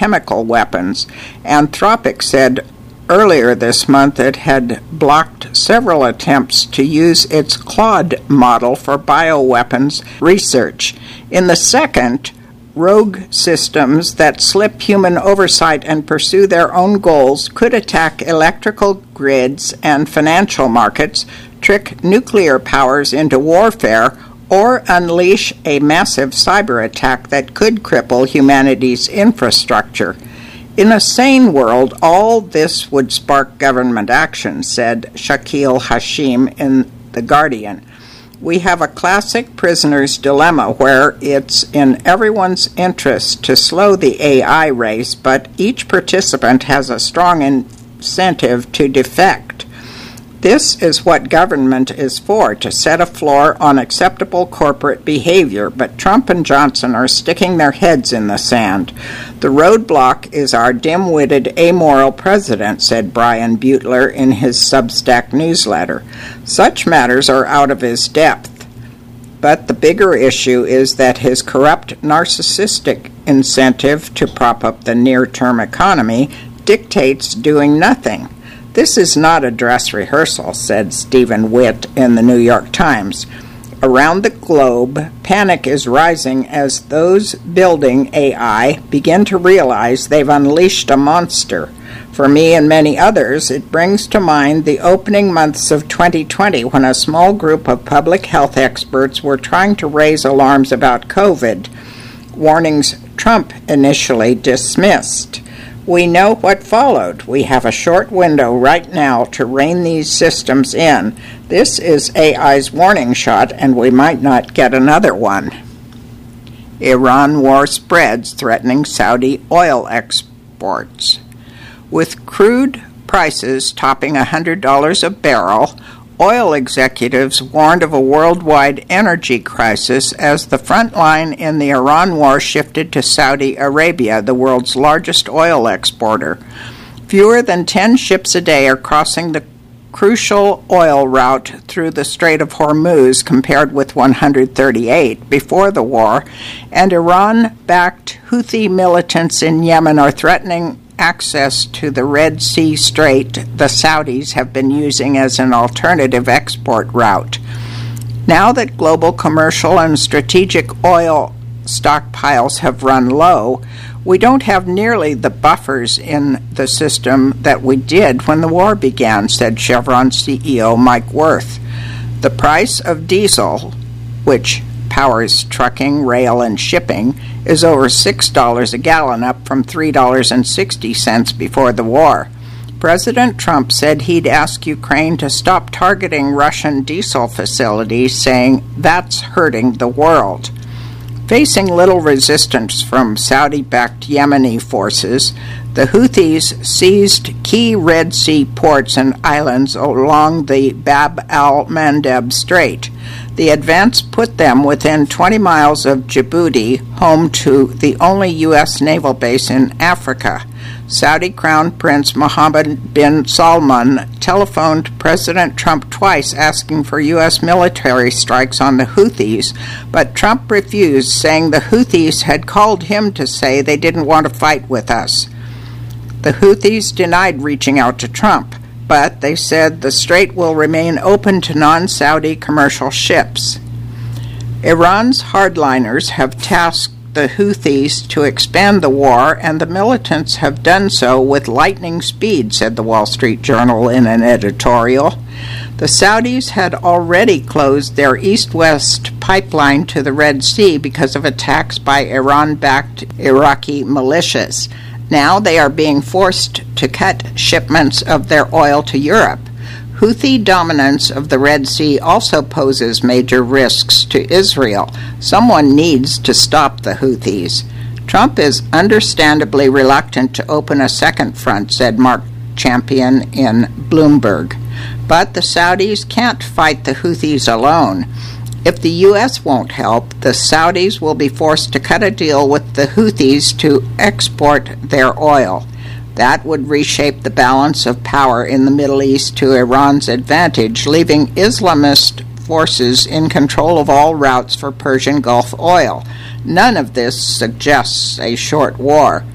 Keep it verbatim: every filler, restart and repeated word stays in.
chemical weapons. Anthropic said earlier this month it had blocked several attempts to use its Claude model for bioweapons research. In the second, rogue systems that slip human oversight and pursue their own goals could attack electrical grids and financial markets, trick nuclear powers into warfare, or unleash a massive cyber attack that could cripple humanity's infrastructure. In a sane world, all this would spark government action, said Shakil Hashim in The Guardian. We have a classic prisoner's dilemma where it's in everyone's interest to slow the A I race, but each participant has a strong incentive to defect. This is what government is for, to set a floor on acceptable corporate behavior, but Trump and Johnson are sticking their heads in the sand. The roadblock is our dim-witted, amoral president, said Brian Butler in his Substack newsletter. Such matters are out of his depth, but the bigger issue is that his corrupt, narcissistic incentive to prop up the near-term economy dictates doing nothing. This is not a dress rehearsal, said Stephen Witt in the New York Times. Around the globe, panic is rising as those building A I begin to realize they've unleashed a monster. For me and many others, it brings to mind the opening months of twenty twenty when a small group of public health experts were trying to raise alarms about COVID, warnings Trump initially dismissed. We know what followed. We have a short window right now to rein these systems in. This is A I's warning shot, and we might not get another one. Iran war spreads, threatening Saudi oil exports. With crude prices topping one hundred dollars a barrel, oil executives warned of a worldwide energy crisis as the front line in the Iran war shifted to Saudi Arabia, the world's largest oil exporter. Fewer than ten ships a day are crossing the crucial oil route through the Strait of Hormuz compared with one hundred thirty-eight before the war, and Iran-backed Houthi militants in Yemen are threatening access to the Red Sea Strait the Saudis have been using as an alternative export route. Now that global commercial and strategic oil stockpiles have run low, we don't have nearly the buffers in the system that we did when the war began, said Chevron C E O Mike Wirth. The price of diesel, which powers trucking, rail, and shipping, is over six dollars a gallon, up from three dollars and sixty cents before the war. President Trump said he'd ask Ukraine to stop targeting Russian diesel facilities, saying that's hurting the world. Facing little resistance from Saudi-backed Yemeni forces, the Houthis seized key Red Sea ports and islands along the Bab al-Mandeb Strait. The advance put them within twenty miles of Djibouti, home to the only U S naval base in Africa. Saudi Crown Prince Mohammed bin Salman telephoned President Trump twice asking for U S military strikes on the Houthis, but Trump refused, saying the Houthis had called him to say they didn't want to fight with us. The Houthis denied reaching out to Trump, but they said the strait will remain open to non-Saudi commercial ships. Iran's hardliners have tasked the Houthis to expand the war, and the militants have done so with lightning speed, said the Wall Street Journal in an editorial. The Saudis had already closed their east-west pipeline to the Red Sea because of attacks by Iran-backed Iraqi militias. Now they are being forced to cut shipments of their oil to Europe. Houthi dominance of the Red Sea also poses major risks to Israel. Someone needs to stop the Houthis. Trump is understandably reluctant to open a second front, said Mark Champion in Bloomberg. But the Saudis can't fight the Houthis alone. If the U S won't help, the Saudis will be forced to cut a deal with the Houthis to export their oil. That would reshape the balance of power in the Middle East to Iran's advantage, leaving Islamist forces in control of all routes for Persian Gulf oil. None of this suggests a short war.